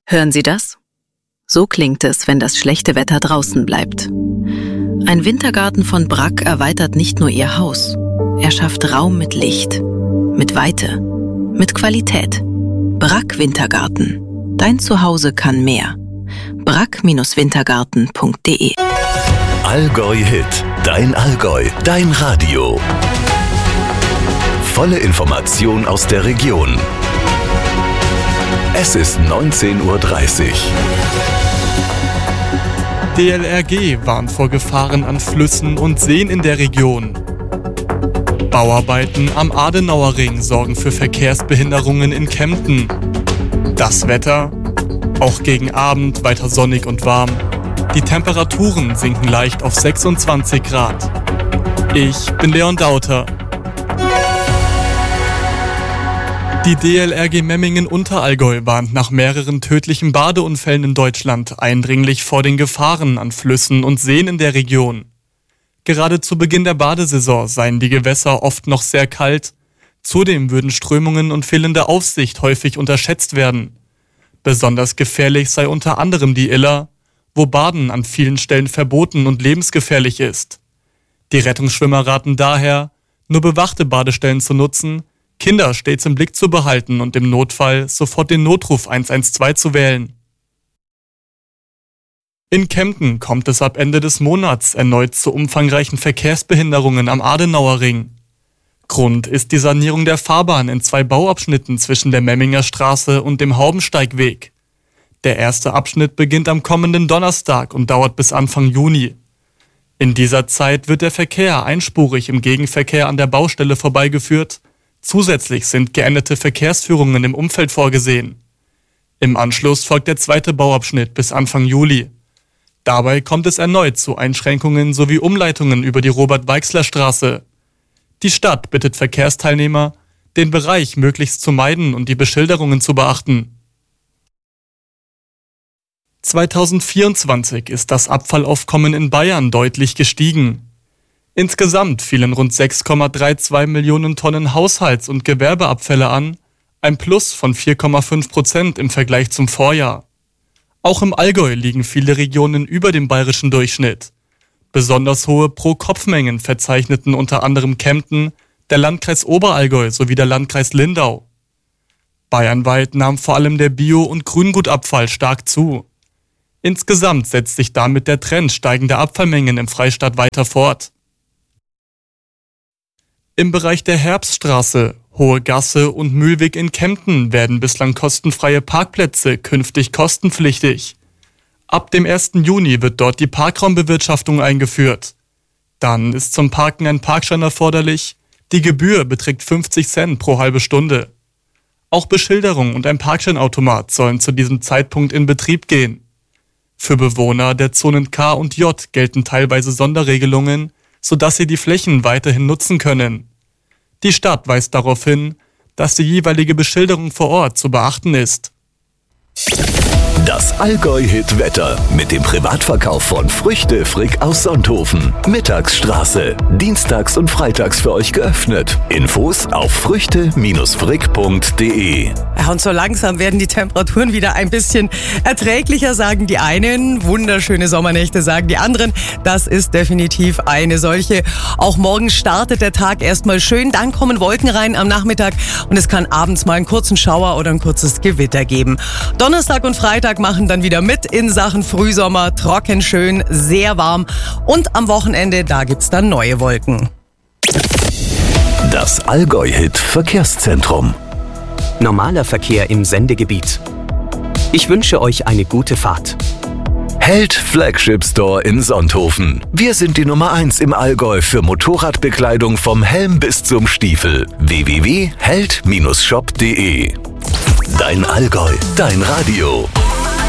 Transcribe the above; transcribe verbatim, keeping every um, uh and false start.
Hören Sie das? So klingt es, wenn das schlechte Wetter draußen bleibt. Ein Wintergarten von Bragg erweitert nicht nur Ihr Haus. Er schafft Raum mit Licht, mit Weite, mit Qualität. Bragg Wintergarten. Dein Zuhause kann mehr. bragg Wintergarten punkt de Allgäu Hit. Dein Allgäu. Dein Radio. Volle Information aus der Region. Es ist neunzehn Uhr dreißig. D L R G warnt vor Gefahren an Flüssen und Seen in der Region. Bauarbeiten am Adenauerring sorgen für Verkehrsbehinderungen in Kempten. Das Wetter? Auch gegen Abend weiter sonnig und warm. Die Temperaturen sinken leicht auf sechsundzwanzig Grad. Ich bin Leon Dauter. Die D L R G Memmingen-Unterallgäu warnt nach mehreren tödlichen Badeunfällen in Deutschland eindringlich vor den Gefahren an Flüssen und Seen in der Region. Gerade zu Beginn der Badesaison seien die Gewässer oft noch sehr kalt. Zudem würden Strömungen und fehlende Aufsicht häufig unterschätzt werden. Besonders gefährlich sei unter anderem die Iller, wo Baden an vielen Stellen verboten und lebensgefährlich ist. Die Rettungsschwimmer raten daher, nur bewachte Badestellen zu nutzen, Kinder stets im Blick zu behalten und im Notfall sofort den Notruf eins eins zwei zu wählen. In Kempten kommt es ab Ende des Monats erneut zu umfangreichen Verkehrsbehinderungen am Adenauerring. Grund ist die Sanierung der Fahrbahn in zwei Bauabschnitten zwischen der Memminger Straße und dem Haubensteigweg. Der erste Abschnitt beginnt am kommenden Donnerstag und dauert bis Anfang Juni. In dieser Zeit wird der Verkehr einspurig im Gegenverkehr an der Baustelle vorbeigeführt. Zusätzlich sind geänderte Verkehrsführungen im Umfeld vorgesehen. Im Anschluss folgt der zweite Bauabschnitt bis Anfang Juli. Dabei kommt es erneut zu Einschränkungen sowie Umleitungen über die Robert-Weixler-Straße. Die Stadt bittet Verkehrsteilnehmer, den Bereich möglichst zu meiden und die Beschilderungen zu beachten. zweitausendvierundzwanzig ist das Abfallaufkommen in Bayern deutlich gestiegen. Insgesamt fielen rund sechs Komma zweiunddreißig Millionen Tonnen Haushalts- und Gewerbeabfälle an, ein Plus von vier Komma fünf Prozent im Vergleich zum Vorjahr. Auch im Allgäu liegen viele Regionen über dem bayerischen Durchschnitt. Besonders hohe Pro-Kopf-Mengen verzeichneten unter anderem Kempten, der Landkreis Oberallgäu sowie der Landkreis Lindau. Bayernweit nahm vor allem der Bio- und Grüngutabfall stark zu. Insgesamt setzt sich damit der Trend steigender Abfallmengen im Freistaat weiter fort. Im Bereich der Herbststraße, Hohe Gasse und Mühlweg in Kempten werden bislang kostenfreie Parkplätze künftig kostenpflichtig. Ab dem ersten Juni wird dort die Parkraumbewirtschaftung eingeführt. Dann ist zum Parken ein Parkschein erforderlich. Die Gebühr beträgt fünfzig Cent pro halbe Stunde. Auch Beschilderung und ein Parkscheinautomat sollen zu diesem Zeitpunkt in Betrieb gehen. Für Bewohner der Zonen K und J gelten teilweise Sonderregelungen, sodass sie die Flächen weiterhin nutzen können. Die Stadt weist darauf hin, dass die jeweilige Beschilderung vor Ort zu beachten ist. Das Allgäu-Hit-Wetter mit dem Privatverkauf von Früchte Frick aus Sonthofen. Mittagsstraße. Dienstags und freitags für euch geöffnet. Infos auf früchte frick punkt de. Ja, und so langsam werden die Temperaturen wieder ein bisschen erträglicher, sagen die einen. Wunderschöne Sommernächte, sagen die anderen. Das ist definitiv eine solche. Auch morgen startet der Tag erstmal schön. Dann kommen Wolken rein am Nachmittag und es kann abends mal einen kurzen Schauer oder ein kurzes Gewitter geben. Donnerstag und Freitag machen dann wieder mit in Sachen Frühsommer. Trocken, schön, sehr warm. Und am Wochenende, da gibt's dann neue Wolken. Das Allgäu-Hit Verkehrszentrum. Normaler Verkehr im Sendegebiet. Ich wünsche euch eine gute Fahrt. Held Flagship Store in Sonthofen. Wir sind die Nummer eins im Allgäu für Motorradbekleidung vom Helm bis zum Stiefel. w w w punkt held Bindestrich shop punkt de. Dein Allgäu, dein Radio.